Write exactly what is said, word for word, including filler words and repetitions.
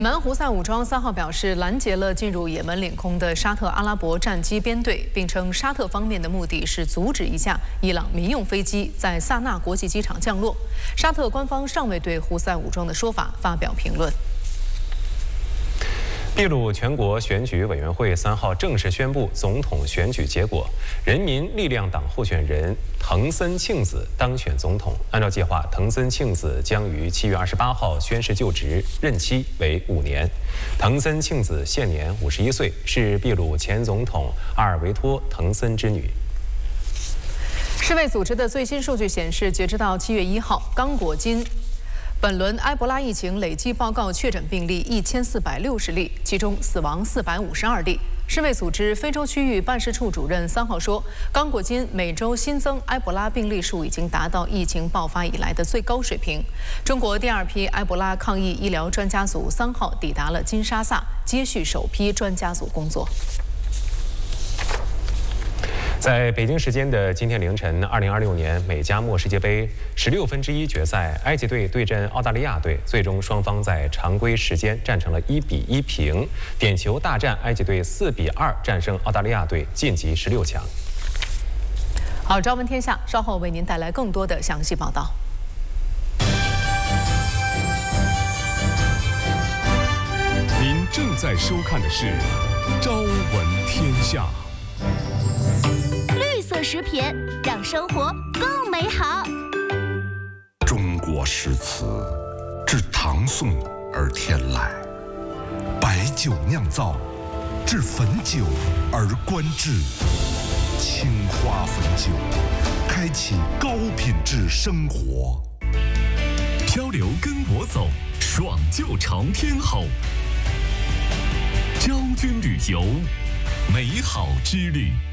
蛮胡塞武装三号表示拦截了进入也门领空的沙特阿拉伯战机编队，并称沙特方面的目的是阻止一架伊朗民用飞机在萨那国际机场降落。沙特官方尚未对胡塞武装的说法发表评论。 秘鲁全国选举委员会三号正式宣布总统选举结果，人民力量党候选人藤森庆子当选总统。按照计划，藤森庆子将于七月二十八号宣誓就职，任期为五年。藤森庆子现年五十一岁，是秘鲁前总统阿尔维托·藤森之女。 世卫组织的最新数据显示，截止到七月一号，刚果金 本轮埃博拉疫情累计报告确诊病例一千四百六十例，其中死亡四百五十二例。世卫组织非洲区域办事处主任三号说，刚果金每周新增埃博拉病例数已经达到疫情爆发以来的最高水平。中国第二批埃博拉抗疫医疗专家组三号抵达了金沙萨，接续首批专家组工作。 在北京时间的今天凌晨，二零二六年美加墨世界杯十六分之一决赛，埃及队对阵澳大利亚队，最终双方在常规时间战成了一比一平，点球大战，埃及队四比二战胜澳大利亚队，晋级十六强。 好，朝闻天下稍后为您带来更多的详细报道。 您正在收看的是《朝闻天下》。 绿色食品让生活更美好。 中国诗词自唐宋而天来，白酒酿造，至汾酒而观致。青花汾酒，开启高品质生活。 漂流跟我走，爽就朝天吼。昭君旅游，美好之旅。